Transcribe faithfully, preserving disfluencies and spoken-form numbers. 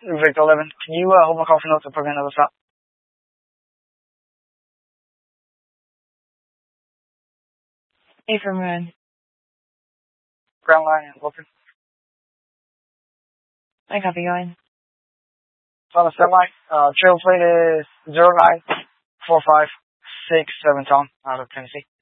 Victor eleven. Can you uh, hold my call for notes and put me another stop? A for Moon. Ground line and open. I copy going. It's on a semi. Uh, trail plate is zero nine four five six seven Tom out of Tennessee.